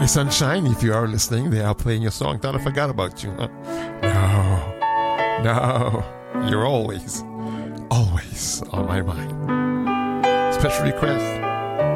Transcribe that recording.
Hey, Sunshine, if you are listening, they are playing your song. Thought I forgot about you. Huh? No. You're always on my mind. Special request.